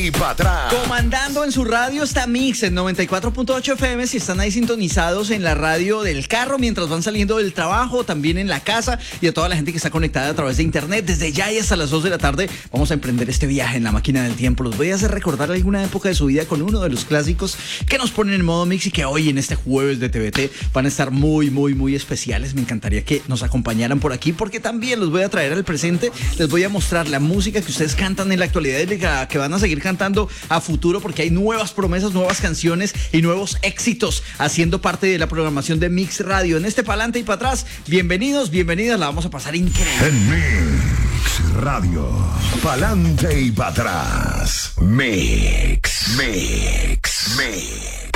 y para atrás. Comandando en su radio está Mix en 94.8 FM. Si están ahí sintonizados en la radio del carro mientras van saliendo del trabajo, también en la casa, y a toda la gente que está conectada a través de internet, desde ya y hasta las 2 de la tarde vamos a emprender este viaje en la máquina del tiempo. Los voy a hacer recordar alguna época de su vida con uno de los clásicos que nos ponen en modo Mix y que hoy en este jueves de TVT van a estar muy especiales. Me encantaría que nos acompañaran por aquí, porque también los voy a traer al presente. Les voy a mostrar la música que ustedes cantan en la actualidad y la que van a seguir cantando a futuro, porque hay nuevas promesas, nuevas canciones y nuevos éxitos haciendo parte de la programación de Mix Radio. En este pa'lante y para atrás, bienvenidos, bienvenidas, la vamos a pasar increíble. En Mix Radio, pa'lante y para atrás. Mix.